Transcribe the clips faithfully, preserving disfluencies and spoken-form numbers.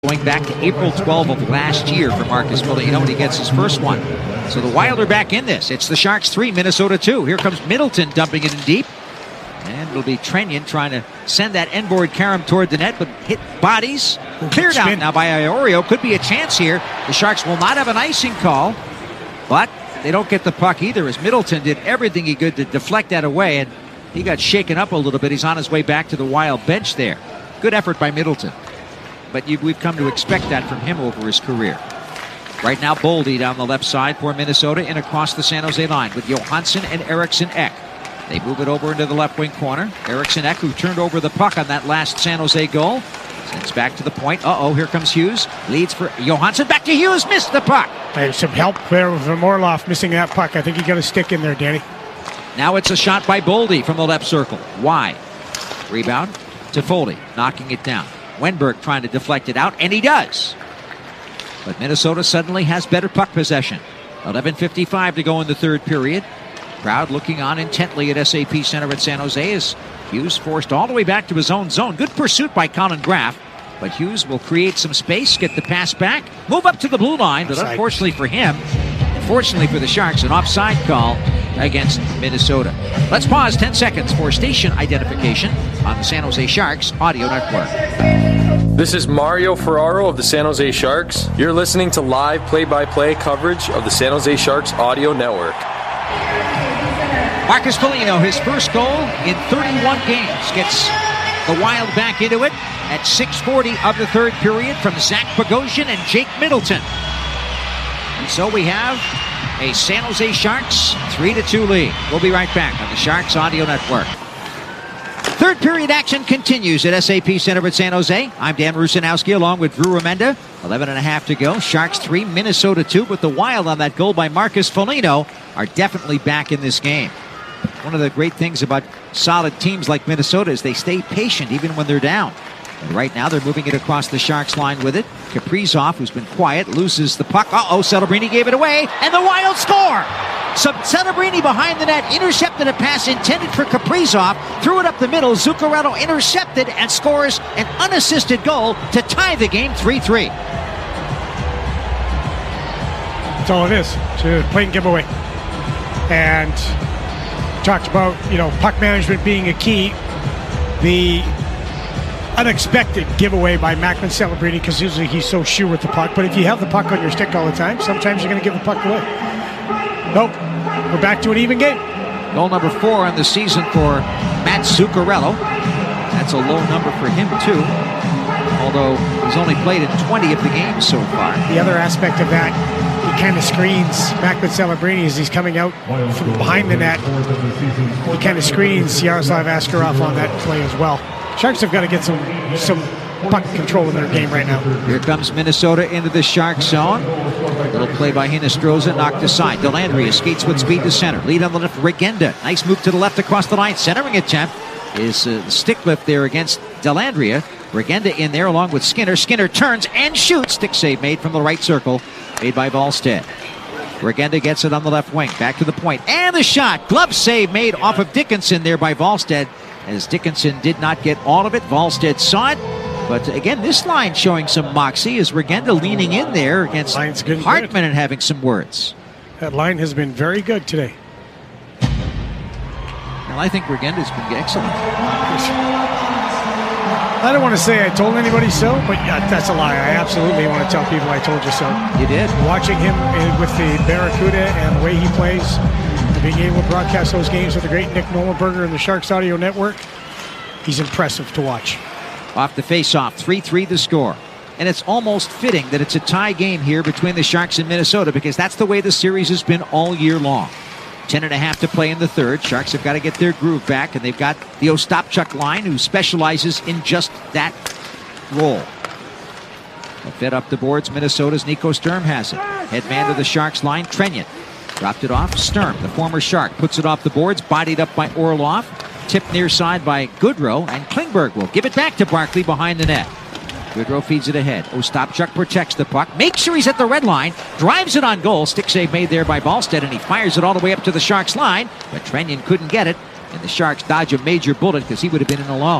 Going back to April twelfth of last year for Marcus Foligno, and he gets his first one. So the Wild are back in this. It's the Sharks three, Minnesota two. Here comes Middleton dumping it in deep. And it'll be Trenyan trying to send that end-board carom toward the net, but hit bodies. Cleared out now by Iorio. Could be a chance here. The Sharks will not have an icing call, but they don't get the puck either, as Middleton did everything he could to deflect that away, and he got shaken up a little bit. He's on his way back to the Wild bench there. Good effort by Middleton. But you, we've come to expect that from him over his career. Right now, Boldy down the left side for Minnesota and across the San Jose line with Johansson and Eriksson Ek. They move it over into the left wing corner. Eriksson Ek, who turned over the puck on that last San Jose goal, sends back to the point. Uh-oh, here comes Hughes. Leads for Johansson. Back to Hughes. Missed the puck. There's some help there from Orlov missing that puck. I think he got a stick in there, Danny. Now it's a shot by Boldy from the left circle. Wide. Rebound to Foley, knocking it down. Wenberg trying to deflect it out, and he does. But Minnesota suddenly has better puck possession. eleven fifty-five to go in the third period. Crowd looking on intently at S A P Center at San Jose as Hughes forced all the way back to his own zone. Good pursuit by Colin Graff, but Hughes will create some space, get the pass back, move up to the blue line, but unfortunately for him, unfortunately for the Sharks, an offside call against Minnesota. Let's pause ten seconds for station identification on the San Jose Sharks Audio Network. This is Mario Ferraro of the San Jose Sharks. You're listening to live play-by-play coverage of the San Jose Sharks Audio Network. Marcus Foligno, his first goal in thirty-one games, gets the Wild back into it at six forty of the third period from Zach Bogosian and Jake Middleton. And so we have a San Jose Sharks three to two lead. We'll be right back on the Sharks Audio Network. Third period action continues at S A P Center at San Jose. I'm Dan Rusanowski along with Drew Remenda. eleven and a half to go. Sharks three, Minnesota two, but the Wild on that goal by Marcus Foligno are definitely back in this game. One of the great things about solid teams like Minnesota is they stay patient even when they're down. And right now they're moving it across the Sharks line with it. Kaprizov, who's been quiet, loses the puck. Uh-oh, Celebrini gave it away, and the Wild score! So Celebrini behind the net intercepted a pass intended for Kaprizov, threw it up the middle. Zuccarello intercepted and scores an unassisted goal to tie the game three three. That's all it is. It's a plain giveaway. And talked about, you know, puck management being a key. The unexpected giveaway by Macklin Celebrini, because usually he's so sure with the puck. But if you have the puck on your stick all the time, sometimes you're going to give the puck away. Nope. We're back to an even game. Goal number four on the season for Matt Zuccarello. That's a low number for him, too. Although he's only played in twenty of the games so far. The other aspect of that, he kind of screens Macklin Celebrini as he's coming out from behind the net. He kind of screens Yaroslav Askarov on that play as well. Sharks have got to get some some puck control in their game right now. Here comes Minnesota into the Shark zone. Little play by Hinostroza, knocked aside. Dellandrea skates with speed to center. Lead on the left, Regenda. Nice move to the left across the line. Centering attempt is uh, the stick lift there against Dellandrea. Regenda in there along with Skinner. Skinner turns and shoots. Stick save made from the right circle, made by Wallstedt. Regenda gets it on the left wing. Back to the point. And the shot. Glove save made off of Dickinson there by Wallstedt, as Dickinson did not get all of it. Wallstedt saw it. But again, this line showing some moxie as Regenda leaning in there against Hartman good. and having some words. That line has been very good today. Well, I think Regenda's been excellent. I don't want to say I told anybody so, but yeah, that's a lie. I absolutely want to tell people I told you so. You did? Watching him with the Barracuda and the way he plays, and being able to broadcast those games with the great Nick Nollenberger and the Sharks Audio Network, he's impressive to watch. Off the face-off, three three the score. And it's almost fitting that it's a tie game here between the Sharks and Minnesota, because that's the way the series has been all year long. Ten and a half to play in the third. Sharks have got to get their groove back, and they've got the Ostapchuk line, who specializes in just that role. But fed up the boards, Minnesota's Nico Sturm has it. Head man to the Sharks line, Trenyan. Dropped it off. Sturm, the former Shark, puts it off the boards, bodied up by Orlov. Tipped near side by Goodrow, and Klingberg will give it back to Barkley behind the net. Goodrow feeds it ahead. Ostapchuk protects the puck. Makes sure he's at the red line. Drives it on goal. Stick save made there by Wallstedt, and he fires it all the way up to the Sharks line. But Trenyan couldn't get it, and the Sharks dodge a major bullet because he would have been in alone.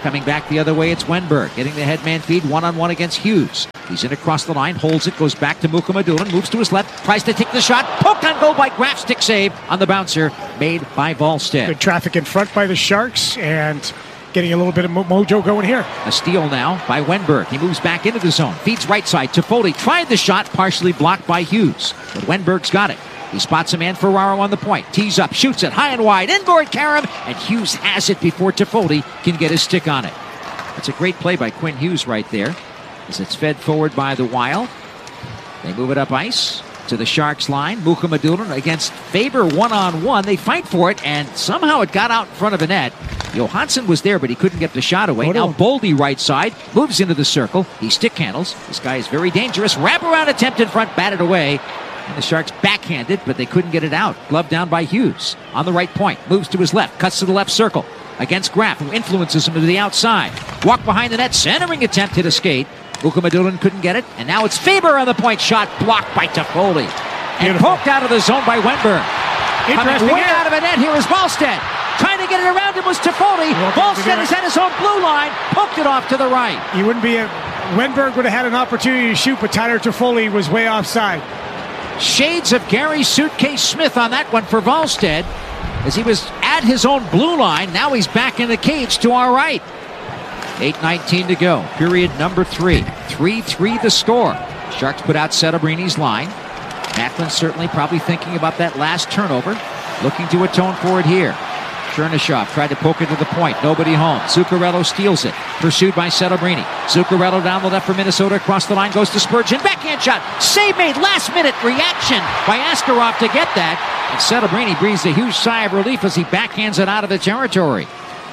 Coming back the other way, it's Wenberg. Getting the headman feed one-on-one against Hughes. He's in across the line, holds it, goes back to Mukhamadullin, moves to his left, tries to take the shot. Poked on goal by Graf, stick save on the bouncer, made by Wallstedt. Good traffic in front by the Sharks, and getting a little bit of mo- mojo going here. A steal now by Wenberg. He moves back into the zone, feeds right side to Foley. Tried the shot, partially blocked by Hughes, but Wenberg's got it. He spots a man, Ferraro on the point. Tees up, shoots it high and wide. Inboard Karam, and Hughes has it before Toffoli can get his stick on it. That's a great play by Quinn Hughes right there, as it's fed forward by the Wild. They move it up ice to the Sharks line. Mukhamadullin against Faber one-on-one. They fight for it, and somehow it got out in front of a net. Johansson was there, but he couldn't get the shot away. Now Boldy right side, moves into the circle. He stick handles. This guy is very dangerous. Wraparound attempt in front, batted away. And the Sharks backhanded, but they couldn't get it out. Glove down by Hughes. On the right point, moves to his left, cuts to the left circle. Against Graf, who influences him to the outside. Walk behind the net, centering attempt hit a skate. Mukhamadullin couldn't get it, and now it's Faber on the point shot, blocked by Toffoli. And Beautiful. Poked out of the zone by Wenberg. Coming way out of the net, here is Wallstedt. Trying to get it around him was Toffoli. Wallstedt is at his own blue line, poked it off to the right. He wouldn't be a... Wenberg would have had an opportunity to shoot, but Tyler Toffoli was way offside. Shades of Gary Suitcase Smith on that one for Wallstedt, as he was at his own blue line. Now he's back in the cage to our right. eight nineteen to go. Period number three. three three the score. Sharks put out Settebrini's line. Macklin certainly probably thinking about that last turnover. Looking to atone for it here. Chernyshov tried to poke it to the point. Nobody home. Zuccarello steals it. Pursued by Settebrini. Zuccarello down the left for Minnesota. Across the line goes to Spurgeon. Backhand shot. Save made. Last minute reaction by Askarov to get that. And Settebrini breathes a huge sigh of relief as he backhands it out of the territory.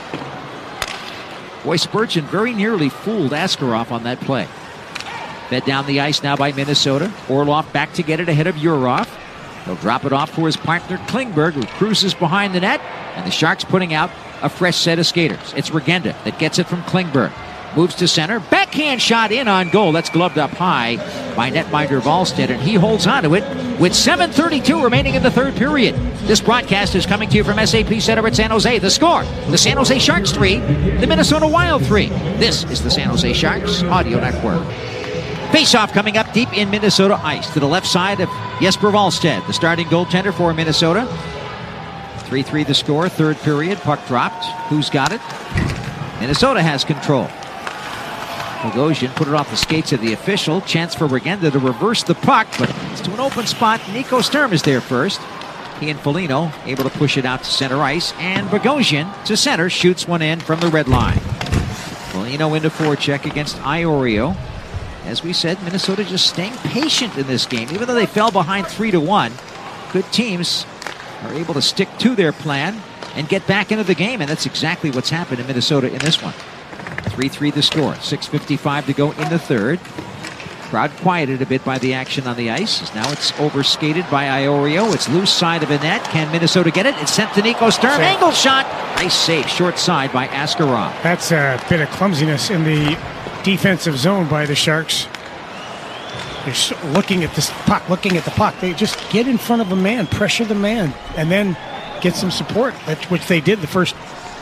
Boy, Spurgeon very nearly fooled Askarov on that play. Fed down the ice now by Minnesota. Orlov back to get it ahead of Urov. He'll drop it off for his partner Klingberg, who cruises behind the net. And the Sharks putting out a fresh set of skaters. It's Regenda that gets it from Klingberg. Moves to center. Backhand shot in on goal. That's gloved up high by netminder Wallstedt, and he holds on to it with seven thirty-two remaining in the third period. This broadcast is coming to you from S A P Center at San Jose. The score, the San Jose Sharks three, the Minnesota Wild three. This is the San Jose Sharks Audio Network. Face-off coming up deep in Minnesota ice to the left side of Jesper Wallstedt, the starting goaltender for Minnesota. three three the score, third period, puck dropped. Who's got it? Minnesota has control. Bogosian put it off the skates of the official. Chance for Regenda to reverse the puck, but it's to an open spot. Nico Sturm is there first. He and Foligno able to push it out to center ice, and Bogosian to center shoots one in from the red line. Foligno into forecheck against Iorio. As we said, Minnesota just staying patient in this game. Even though they fell behind three to one, good teams are able to stick to their plan and get back into the game, and that's exactly what's happened in Minnesota in this one. three three the score. six fifty-five to go in the third. Crowd quieted a bit by the action on the ice. Now it's overskated by Iorio. It's loose side of the net. Can Minnesota get it? It's sent to Nico Sturm. Save. Angle shot. Nice save. Short side by Askarov. That's a bit of clumsiness in the defensive zone by the Sharks. They're looking at this puck, looking at the puck. They just get in front of a man, pressure the man, and then get some support, which they did the first,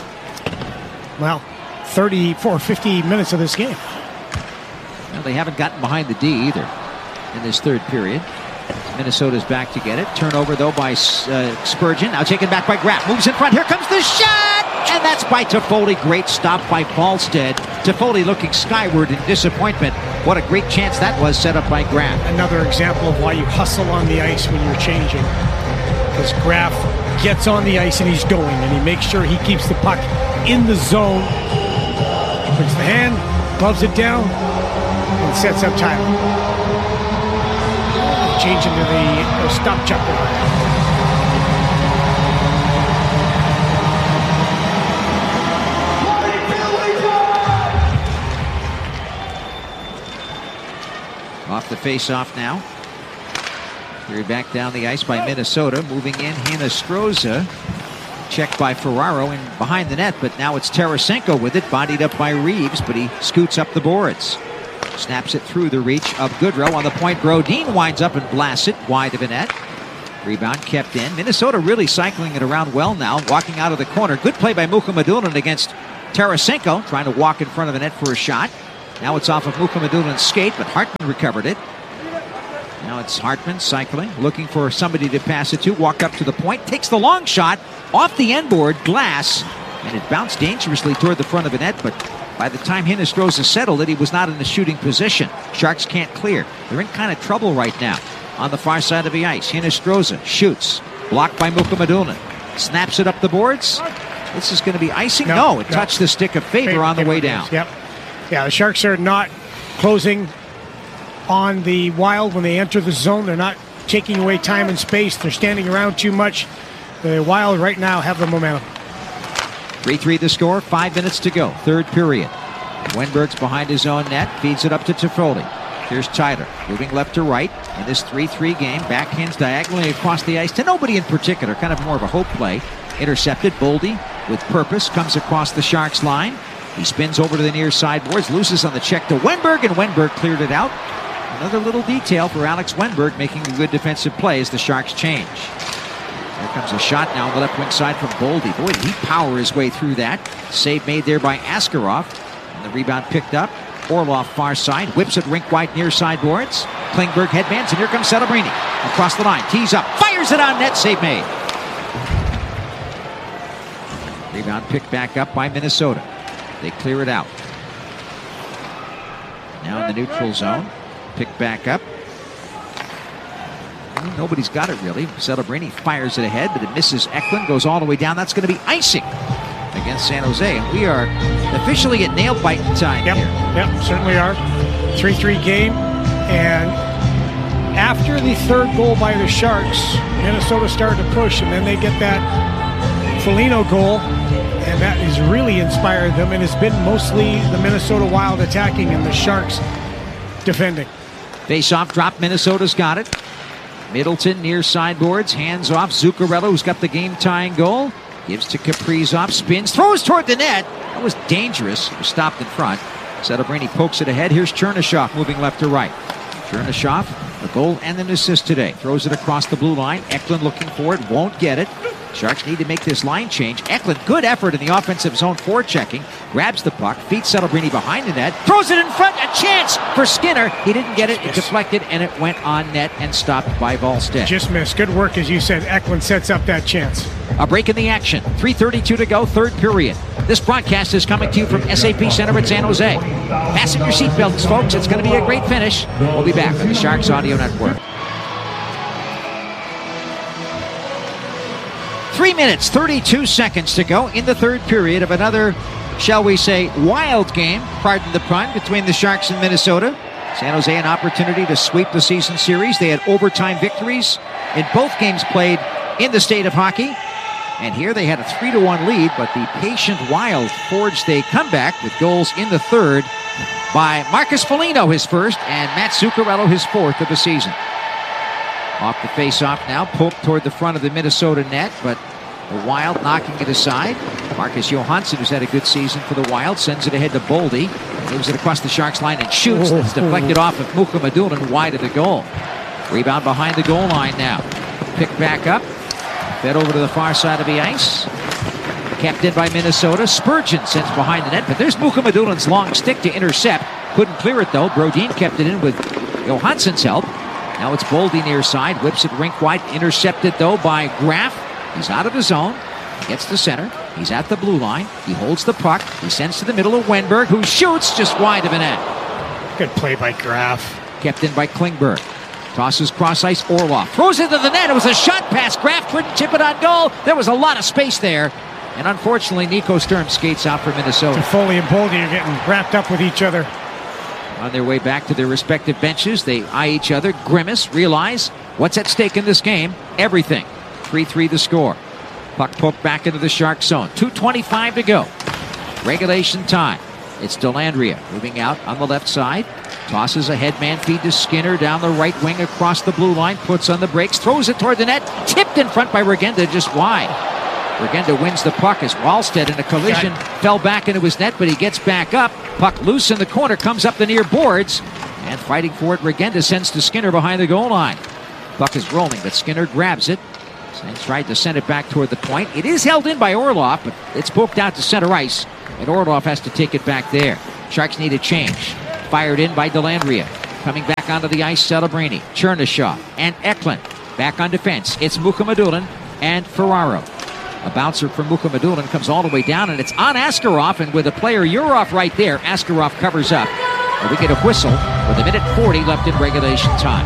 well, thirty-four, fifty minutes of this game. Well, they haven't gotten behind the D either in this third period. Minnesota's back to get it. Turnover, though, by uh, Spurgeon. Now taken back by Graf. Moves in front. Here comes the shot! And that's by Toffoli. Great stop by Wallstedt. Toffoli looking skyward in disappointment. What a great chance that was set up by Graf. Another example of why you hustle on the ice when you're changing. Because Graf gets on the ice and he's going, and he makes sure he keeps the puck in the zone. Puts the hand, gloves it down, and sets up Tyler. Change into the uh, stop jumper. Off the face-off now. Carried back down the ice by Minnesota. Moving in, Hinostroza. Checked by Ferraro and behind the net, but now it's Tarasenko with it, bodied up by Reeves, but he scoots up the boards. Snaps it through the reach of Goodrow. On the point, Brodin winds up and blasts it wide of the net. Rebound kept in. Minnesota really cycling it around well now, walking out of the corner. Good play by Mukhamadullin against Tarasenko trying to walk in front of the net for a shot. Now it's off of Mukhamadulin's skate, but Hartman recovered it. Now it's Hartman cycling, looking for somebody to pass it to. Walk up to the point, takes the long shot off the end board, glass, and it bounced dangerously toward the front of the net, but by the time Hinostroza settled it, he was not in the shooting position. Sharks can't clear. They're in kind of trouble right now on the far side of the ice. Hinostroza shoots, blocked by Mukhamadullin. Snaps it up the boards. This is going to be icing? No, no it no. touched the stick of Faber, Faber on the way down. Yep. Yeah, the Sharks are not closing on the Wild when they enter the zone. They're not taking away time and space. They're standing around too much. The Wild right now have the momentum. three three the score, five minutes to go, third period. Wenberg's behind his own net, feeds it up to Toffoli. Here's Tyler, moving left to right in this three three game. Backhands diagonally across the ice to nobody in particular, kind of more of a hope play. Intercepted, Boldy with purpose, comes across the Sharks line. He spins over to the near sideboards, loses on the check to Wenberg, and Wenberg cleared it out. Another little detail for Alex Wenberg, making a good defensive play as the Sharks change. Here comes a shot now on the left wing side from Boldy. Boy, did he power his way through that. Save made there by Askarov. And the rebound picked up. Orlov far side, whips it rink wide near sideboards. Klingberg headbands, and here comes Celebrini. Across the line, tees up, fires it on net, save made. Rebound picked back up by Minnesota. They clear it out. Now in the neutral zone. Picked back up. Nobody's got it really. Celebrini fires it ahead, but it misses Eklund. Goes all the way down. That's going to be icing against San Jose. And we are officially at nail biting time yep. here. Yep, certainly are. three three game. And after the third goal by the Sharks, Minnesota started to push, and then they get that Foligno goal. And that has really inspired them, and it's been mostly the Minnesota Wild attacking and the Sharks defending. Face-off drop, Minnesota's got it. Middleton near sideboards, hands off. Zuccarello, who's got the game-tying goal, gives to Kaprizov, spins, throws toward the net. That was dangerous. It was stopped in front. Celebrini pokes it ahead. Here's Chernyshov moving left to right. Chernyshov, a goal and an assist today. Throws it across the blue line. Eklund looking for it, won't get it. Sharks need to make this line change. Eklund, good effort in the offensive zone forechecking. Grabs the puck, feeds Celebrini behind the net, throws it in front, a chance for Skinner. He didn't get it, it deflected, and it went on net and stopped by Wallstedt. Just missed. Good work, as you said. Eklund sets up that chance. A break in the action. three thirty-two to go, third period. This broadcast is coming to you from S A P Center at San Jose. Fasten your seatbelts, folks. It's going to be a great finish. We'll be back on the Sharks Audio Network. Three minutes, thirty-two seconds to go in the third period of another, shall we say, wild game, pardon the pun, between the Sharks and Minnesota. San Jose an opportunity to sweep the season series. They had overtime victories in both games played in the state of hockey. And here they had a three to one lead, but the patient Wild forged a comeback with goals in the third by Marcus Foligno, his first, and Matt Zuccarello, his fourth of the season. Off the face-off now, poked toward the front of the Minnesota net, but the Wild knocking it aside. Marcus Johansson, who's had a good season for the Wild, sends it ahead to Boldy. Moves it across the Sharks line and shoots. It's deflected off of Mukhamadullin wide of the goal. Rebound behind the goal line now. Picked back up. Fed over to the far side of the ice. Kept in by Minnesota. Spurgeon sends behind the net, but there's Mukhamadullin's long stick to intercept. Couldn't clear it though. Brodin kept it in with Johansson's help. Now it's Boldy near side, whips it rink wide, intercepted though by Graf. He's out of his zone, gets to center. He's at the blue line. He holds the puck. He sends to the middle of Wenberg, who shoots just wide of the net. Good play by Graf. Kept in by Klingberg. Tosses cross ice, Orlov throws into the net. It was a shot pass. Graf couldn't chip it on goal. There was a lot of space there. And unfortunately, Nico Sturm skates out for Minnesota. Toffoli and Boldy are getting wrapped up with each other. On their way back to their respective benches, they eye each other, grimace, realize what's at stake in this game. Everything. three three the score. Puck poked back into the Shark zone. two twenty-five to go. Regulation time. It's Dellandrea moving out on the left side. Tosses a headman feed to Skinner down the right wing across the blue line. Puts on the brakes. Throws it toward the net. Tipped in front by Regenda just wide. Regenda wins the puck as Wallstedt in a collision fell back into his net, but he gets back up. Puck loose in the corner, comes up the near boards. And fighting for it, Regenda sends to Skinner behind the goal line. Puck is rolling, but Skinner grabs it. And tried to send it back toward the point. It is held in by Orlov, but it's poked out to center ice. And Orlov has to take it back there. Sharks need a change. Fired in by Dellandrea. Coming back onto the ice, Celebrini, Chernishaw, and Eklund. Back on defense. It's Mukhamadullin and Ferraro. A bouncer from Mukhamadullin comes all the way down, and it's on Askarov, and with a player Yurov right there, Askarov covers up. And we get a whistle with a minute forty left in regulation time.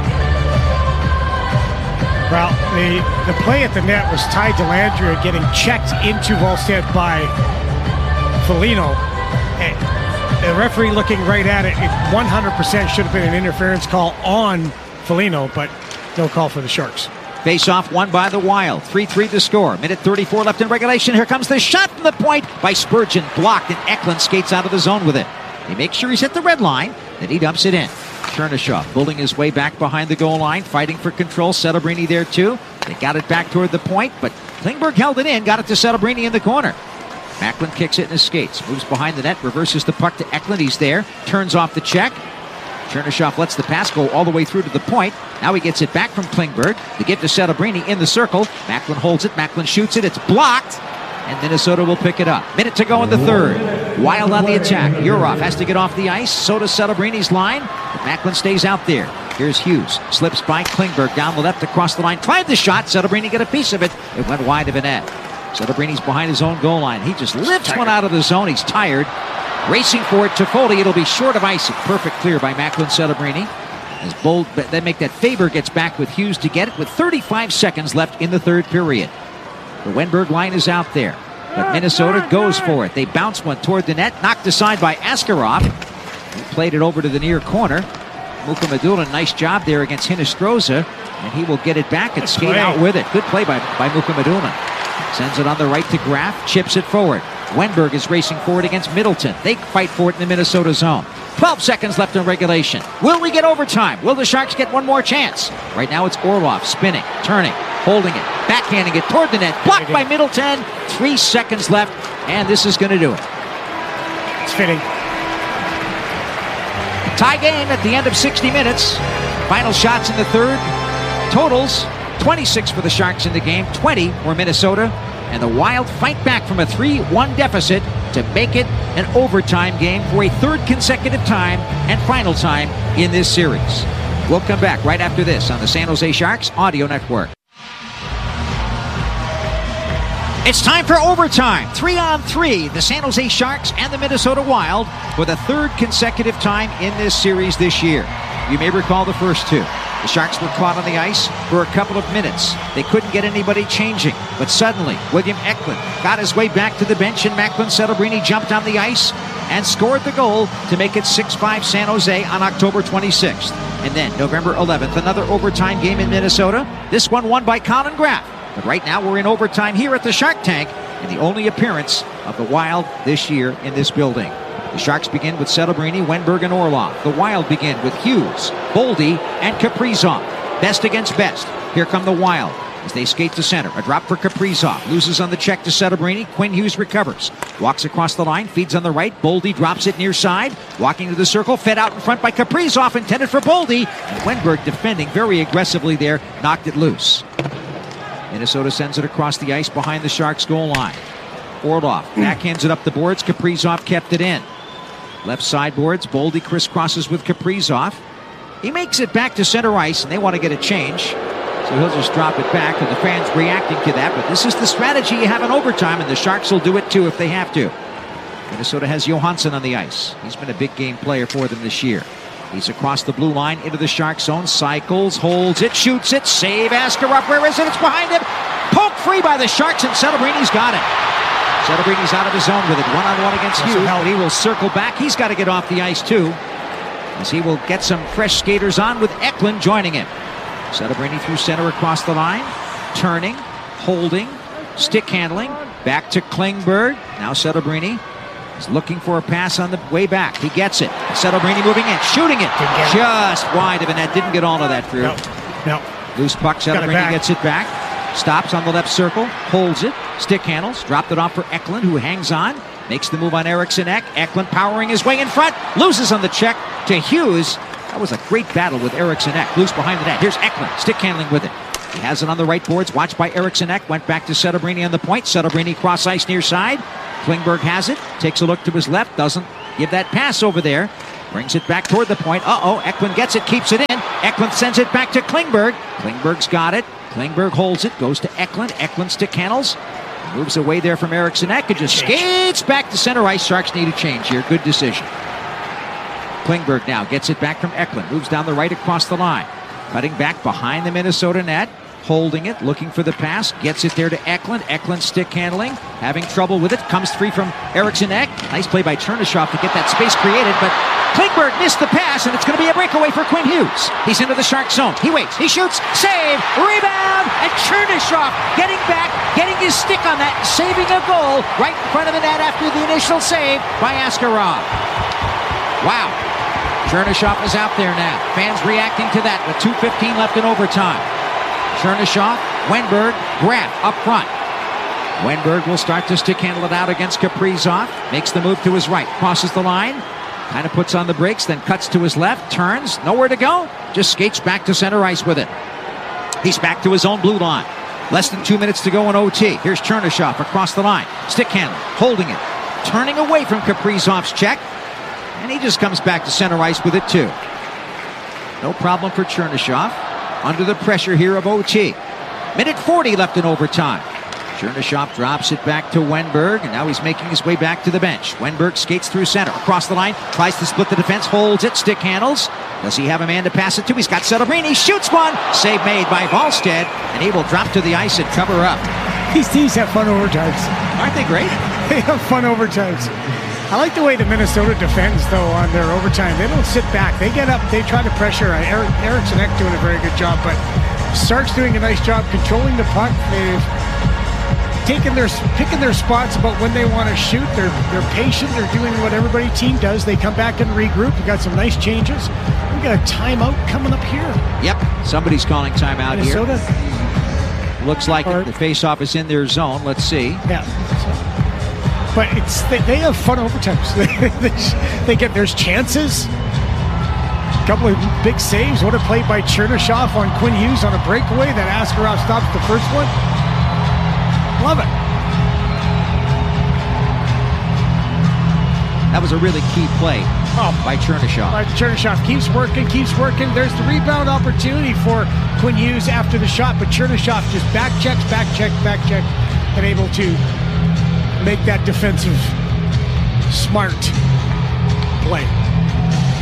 Well, the, the play at the net was Ty Dellandrea getting checked into Wallstedt by Foligno. And the referee looking right at it, it one hundred percent should have been an interference call on Foligno, but no call for the Sharks. Face-off won by the Wild. three three to score. Minute thirty-four left in regulation. Here comes the shot from the point by Spurgeon. Blocked, and Eklund skates out of the zone with it. He makes sure he's hit the red line, then he dumps it in. Chernishaw pulling his way back behind the goal line, fighting for control. Celebrini there too. They got it back toward the point, but Klingberg held it in, got it to Celebrini in the corner. Macklin kicks it in his skates, moves behind the net, reverses the puck to Eklund. He's there, turns off the check. Chernishaw lets the pass go all the way through to the point. Now he gets it back from Klingberg. The give to Celebrini in the circle. Macklin holds it. Macklin shoots it. It's blocked. And Minnesota will pick it up. Minute to go in the third. Wild on the attack. Yurov has to get off the ice. So does Celebrini's line. But Macklin stays out there. Here's Hughes. Slips by Klingberg down the left across the line. Tried the shot. Celebrini get a piece of it. It went wide of the net. Celebrini's behind his own goal line. He just lifts one out of the zone. He's tired. Racing for it, Toffoli. It'll be short of icing. Perfect clear by Macklin Celebrini. As Bold, they make that. Faber gets back with Hughes to get it with thirty-five seconds left in the third period. The Wenberg line is out there, but Minnesota goes for it. They bounce one toward the net, knocked aside by Askarov. He played it over to the near corner. Mukhamadullin, nice job there against Hinostroza, and he will get it back and skate out with it. Good play by, by Mukhamadullin. Sends it on the right to Graf, chips it forward. Wenberg is racing forward against Middleton. They fight for it in the Minnesota zone. twelve seconds left in regulation. Will we get overtime? Will the Sharks get one more chance? Right now it's Orlov spinning, turning, holding it, backhanding it toward the net. Blocked by Middleton. Three seconds left, and this is going to do it. It's fitting. Tie game at the end of sixty minutes. Final shots in the third. Totals twenty-six for the Sharks in the game, twenty for Minnesota. And the Wild fight back from a three one deficit to make it an overtime game for a third consecutive time and final time in this series. We'll come back right after this on the San Jose Sharks Audio Network. It's time for overtime. Three on three. The San Jose Sharks and the Minnesota Wild for the third consecutive time in this series this year. You may recall the first two. The Sharks were caught on the ice for a couple of minutes. They couldn't get anybody changing. But suddenly, William Eklund got his way back to the bench, and Macklin Celebrini jumped on the ice and scored the goal to make it six five San Jose on October twenty-sixth. And then November eleventh, another overtime game in Minnesota. This one won by Colin Graf. But right now we're in overtime here at the Shark Tank, and the only appearance of the Wild this year in this building. The Sharks begin with Celebrini, Wenberg, and Orlov. The Wild begin with Hughes, Boldy, and Kaprizov. Best against best. Here come the Wild as they skate to center. A drop for Kaprizov. Loses on the check to Celebrini. Quinn Hughes recovers. Walks across the line. Feeds on the right. Boldy drops it near side. Walking to the circle. Fed out in front by Kaprizov. Intended for Boldy. And Wenberg defending very aggressively there. Knocked it loose. Minnesota sends it across the ice behind the Sharks goal line. Orlov backhands it up the boards. Kaprizov kept it in. Left side boards. Boldy crisscrosses with Kaprizov. He makes it back to center ice, and they want to get a change. So he'll just drop it back, and the fans reacting to that. But this is the strategy you have in overtime, and the Sharks will do it too if they have to. Minnesota has Johansson on the ice. He's been a big game player for them this year. He's across the blue line into the Shark zone. Cycles, holds it, shoots it. Save Askarov. Where is it? It's behind him. Poked free by the Sharks, and Celebrini's got it. Celebrini's out of his zone with it. One-on-one against Hughes. But he will circle back. He's got to get off the ice too, as he will get some fresh skaters on with Eklund joining him. Celebrini through center across the line. Turning, holding, stick handling. Back to Klingberg. Now Celebrini is looking for a pass on the way back. He gets it. Celebrini moving in, shooting it. Just wide of a net. Didn't get all of that through. No, no. Loose puck. Celebrini gets it back. Stops on the left circle. Holds it. Stick handles. Dropped it off for Eklund, who hangs on. Makes the move on Eriksson Ek. Eklund powering his way in front. Loses on the check to Hughes. That was a great battle with Eriksson Ek. Loose behind the net. Here's Eklund. Stick handling with it. He has it on the right boards. Watched by Eriksson Ek. Went back to Celebrini on the point. Celebrini cross ice near side. Klingberg has it, takes a look to his left, doesn't give that pass over there. Brings it back toward the point. Uh-oh, Eklund gets it, keeps it in. Eklund sends it back to Klingberg. Klingberg's got it. Klingberg holds it, goes to Eklund. Eklund's to Kennels. Moves away there from Eriksson Ek and just skates back to center ice. Sharks need a change here. Good decision. Klingberg now gets it back from Eklund. Moves down the right across the line. Cutting back behind the Minnesota net. Holding it, looking for the pass. Gets it there to Eklund. Eklund stick handling. Having trouble with it. Comes free from Eriksson Ek. Nice play by Chernyshov to get that space created, but Klingberg missed the pass, and it's going to be a breakaway for Quinn Hughes. He's into the Shark zone. He waits. He shoots. Save. Rebound. And Chernyshov getting back, getting his stick on that, saving a goal right in front of the net after the initial save by Askarov. Wow. Chernyshov is out there now. Fans reacting to that with two fifteen left in overtime. Chernyshov, Wenberg, Graf up front. Wenberg will start to stick handle it out against Kaprizov. Makes the move to his right. Crosses the line. Kind of puts on the brakes, then cuts to his left. Turns. Nowhere to go. Just skates back to center ice with it. He's back to his own blue line. Less than two minutes to go in O T. Here's Chernyshov across the line. Stick handle. Holding it. Turning away from Kaprizov's check. And he just comes back to center ice with it too. No problem for Chernyshov. Under the pressure here of O T. Minute forty left in overtime. Chernyshov drops it back to Wenberg, and now he's making his way back to the bench. Wenberg skates through center, across the line, tries to split the defense, holds it, stick handles. Does he have a man to pass it to? He's got Celebrini, shoots one! Save made by Wallstedt, and he will drop to the ice and cover up. These teams have fun overtimes. Aren't they great? They have fun overtimes. I like the way the Minnesota defends, though, on their overtime. They don't sit back. They get up. They try to pressure. Eric, Eriksson Ek doing a very good job, but Stark's doing a nice job controlling the puck. They've taken their, picking their spots about when they want to shoot. They're they're patient. They're doing what everybody team does. They come back and regroup. We got some nice changes. We got a timeout coming up here. Yep, somebody's calling timeout Minnesota. here. Looks like or, it. The face-off is in their zone. Let's see. Yeah. But it's they, they have fun overtimes. they, they get there's chances. A couple of big saves. What a play by Chernyshov on Quinn Hughes on a breakaway that Askarov stops the first one. Love it. That was a really key play oh, by Chernyshov. By Chernyshov keeps working, keeps working. There's the rebound opportunity for Quinn Hughes after the shot, but Chernyshov just back checks, back check, back check, and able to make that defensive smart play.